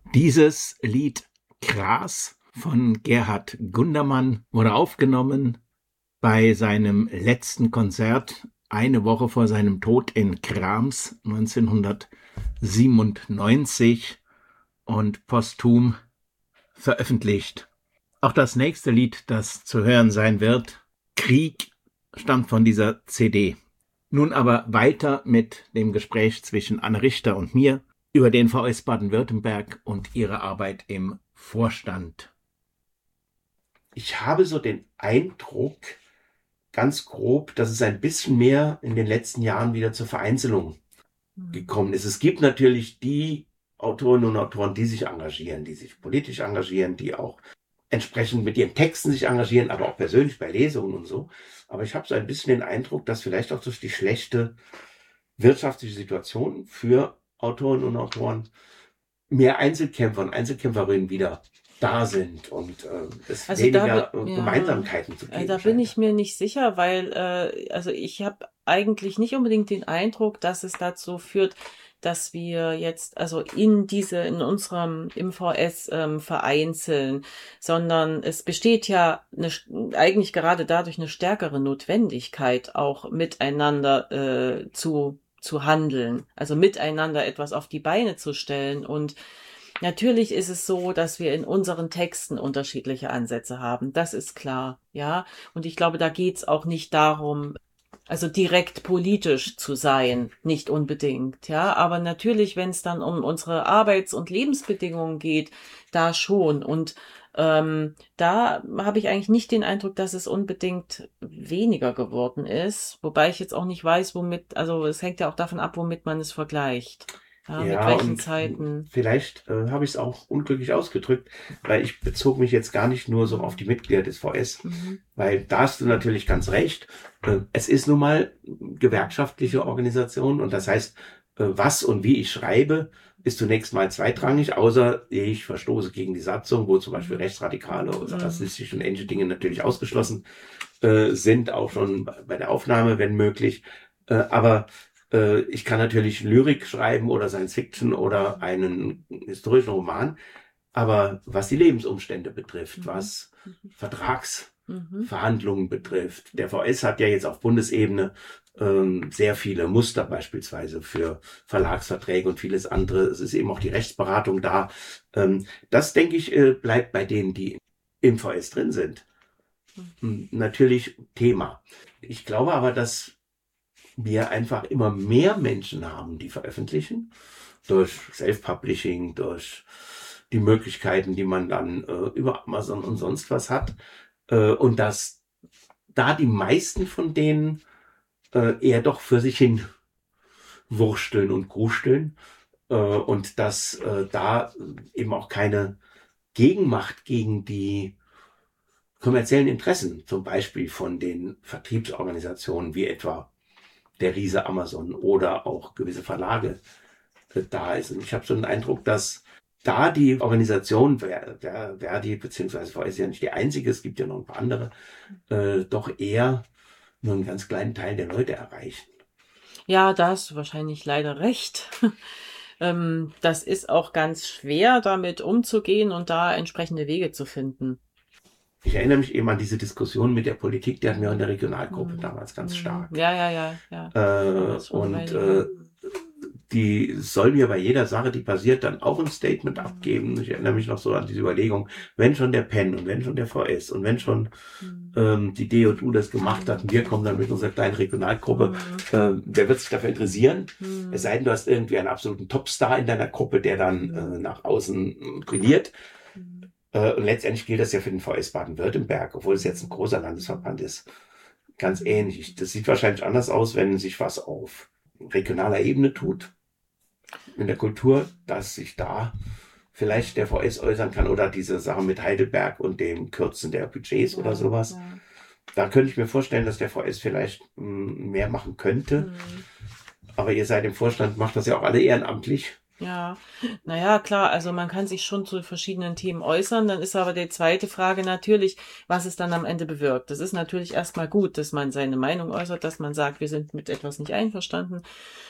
Dieses Lied Gras von Gerhard Gundermann wurde aufgenommen bei seinem letzten Konzert eine Woche vor seinem Tod in Krams 1997 und posthum veröffentlicht. Auch das nächste Lied, das zu hören sein wird, Krieg, stammt von dieser CD. Nun aber weiter mit dem Gespräch zwischen Anne Richter und mir über den VS Baden-Württemberg und ihre Arbeit im Vorstand. Ich habe so den Eindruck, ganz grob, dass es ein bisschen mehr in den letzten Jahren wieder zur Vereinzelung gekommen ist. Es gibt natürlich die Autorinnen und Autoren, die sich engagieren, die sich politisch engagieren, die auch entsprechend mit ihren Texten sich engagieren, aber auch persönlich bei Lesungen und so. Aber ich habe so ein bisschen den Eindruck, dass vielleicht auch durch die schlechte wirtschaftliche Situation für Autorinnen und Autoren mehr Einzelkämpfer und Einzelkämpferinnen wieder da sind und es Also weniger Gemeinsamkeiten zu geben da bin ich mir nicht sicher, weil also ich habe eigentlich nicht unbedingt den Eindruck, dass es dazu führt, dass wir jetzt also in unserem im VS vereinzeln, sondern es besteht ja eigentlich gerade dadurch eine stärkere Notwendigkeit, auch miteinander zu handeln, also miteinander etwas auf die Beine zu stellen. Und natürlich ist es so, dass wir in unseren Texten unterschiedliche Ansätze haben. Das ist klar, ja. Und ich glaube, da geht's auch nicht darum, also direkt politisch zu sein, nicht unbedingt, ja. Aber natürlich, wenn es dann um unsere Arbeits- und Lebensbedingungen geht, da schon. Und da habe ich eigentlich nicht den Eindruck, dass es unbedingt weniger geworden ist. Wobei ich jetzt auch nicht weiß, womit, also es hängt ja auch davon ab, womit man es vergleicht. Ja, mit welchen Zeiten. Vielleicht habe ich es auch unglücklich ausgedrückt, weil ich bezog mich jetzt gar nicht nur so auf die Mitglieder des VS, weil da hast du natürlich ganz recht. Es ist nun mal gewerkschaftliche Organisation und das heißt, was und wie ich schreibe, ist zunächst mal zweitrangig, außer ich verstoße gegen die Satzung, wo zum Beispiel Rechtsradikale oder rassistische und ähnliche Dinge natürlich ausgeschlossen sind, auch schon bei der Aufnahme, wenn möglich. Aber ich kann natürlich Lyrik schreiben oder Science Fiction oder einen historischen Roman, aber was die Lebensumstände betrifft, was Vertragsverhandlungen betrifft, der VS hat ja jetzt auf Bundesebene sehr viele Muster beispielsweise für Verlagsverträge und vieles andere. Es ist eben auch die Rechtsberatung da. Das, denke ich, bleibt bei denen, die im VS drin sind, natürlich Thema. Ich glaube aber, dass wir einfach immer mehr Menschen haben, die veröffentlichen, durch Self-Publishing, durch die Möglichkeiten, die man dann über Amazon und sonst was hat. Und dass da die meisten von denen eher doch für sich hin wursteln und grusteln und dass da eben auch keine Gegenmacht gegen die kommerziellen Interessen, zum Beispiel von den Vertriebsorganisationen wie etwa der Riese Amazon oder auch gewisse Verlage da ist. Und ich habe so den Eindruck, dass da die Organisation Verdi beziehungsweise VS ja nicht die einzige, es gibt ja noch ein paar andere, doch eher nur einen ganz kleinen Teil der Leute erreichen. Ja, da hast du wahrscheinlich leider recht. Das ist auch ganz schwer, damit umzugehen und da entsprechende Wege zu finden. Ich erinnere mich eben an diese Diskussion mit der Politik, die hatten wir in der Regionalgruppe damals ganz stark. Ja. Die soll mir bei jeder Sache, die passiert, dann auch ein Statement abgeben. Ich erinnere mich noch so an diese Überlegung, wenn schon der PEN und wenn schon der VS und wenn schon die D&U das gemacht hat und wir kommen dann mit unserer kleinen Regionalgruppe, wer wird sich dafür interessieren? Es sei denn, du hast irgendwie einen absoluten Topstar in deiner Gruppe, der dann nach außen brilliert. Und letztendlich gilt das ja für den VS Baden-Württemberg, obwohl es jetzt ein großer Landesverband ist. Ganz ähnlich. Das sieht wahrscheinlich anders aus, wenn sich was auf regionaler Ebene tut, in der Kultur, dass sich da vielleicht der VS äußern kann oder diese Sache mit Heidelberg und dem Kürzen der Budgets oder sowas. Ja. Da könnte ich mir vorstellen, dass der VS vielleicht mehr machen könnte. Aber ihr seid im Vorstand, macht das ja auch alle ehrenamtlich. Ja, naja, klar, also man kann sich schon zu verschiedenen Themen äußern, dann ist aber die zweite Frage natürlich, was es dann am Ende bewirkt. Das ist natürlich erstmal gut, dass man seine Meinung äußert, dass man sagt, wir sind mit etwas nicht einverstanden,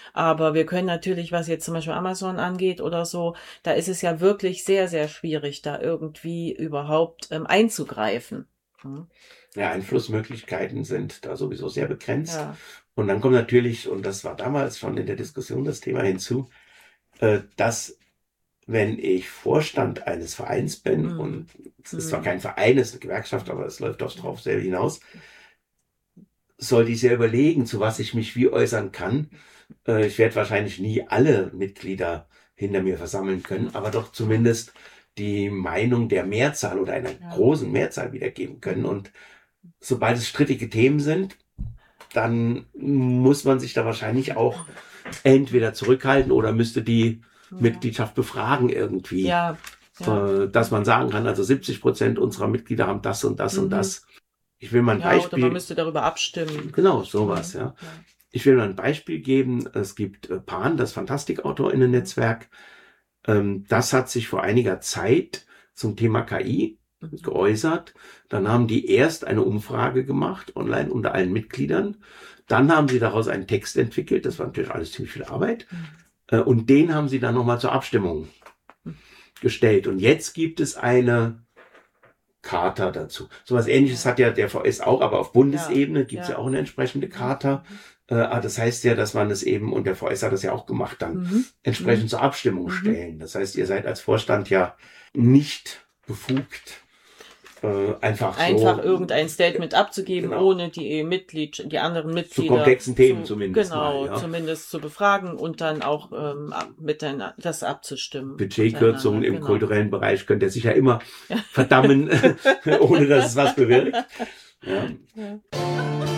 Aber wir können natürlich, was jetzt zum Beispiel Amazon angeht oder so, da ist es ja wirklich sehr, sehr schwierig, da irgendwie überhaupt einzugreifen. Ja, Einflussmöglichkeiten sind da sowieso sehr begrenzt. Ja. Und dann kommt natürlich, und das war damals schon in der Diskussion das Thema hinzu, dass wenn ich Vorstand eines Vereins bin, und es ist zwar kein Verein, es ist eine Gewerkschaft, aber es läuft aufs drauf selber hinaus, sollte ich sehr überlegen, zu was ich mich wie äußern kann. Ich werde wahrscheinlich nie alle Mitglieder hinter mir versammeln können, aber doch zumindest die Meinung der Mehrzahl oder einer großen Mehrzahl wiedergeben können. Und sobald es strittige Themen sind, dann muss man sich da wahrscheinlich auch entweder zurückhalten oder müsste die Mitgliedschaft befragen irgendwie. Ja. Dass man sagen kann, also 70% unserer Mitglieder haben das und das und das. Ich will mal ein Beispiel. Oder man müsste darüber abstimmen. Genau, sowas, ja. Ich will mal ein Beispiel geben. Es gibt Pan, das Fantastikautorinnen-Netzwerk. Das hat sich vor einiger Zeit zum Thema KI geäußert. Dann haben die erst eine Umfrage gemacht, online unter allen Mitgliedern. Dann haben sie daraus einen Text entwickelt. Das war natürlich alles ziemlich viel Arbeit. Und den haben sie dann nochmal zur Abstimmung gestellt. Und jetzt gibt es eine Charta dazu. Sowas Ähnliches hat ja der VS auch, aber auf Bundesebene gibt es ja auch eine entsprechende Charta. Das heißt ja, dass man es eben, und der VS hat das ja auch gemacht, dann entsprechend zur Abstimmung stellen. Das heißt, ihr seid als Vorstand ja nicht befugt, einfach irgendein Statement abzugeben, ohne die anderen Mitglieder zu komplexen Themen zumindest zumindest zu befragen und dann auch das abzustimmen. Budgetkürzungen im kulturellen Bereich könnt ihr sicher immer verdammen, ohne dass es was bewirkt. Ja.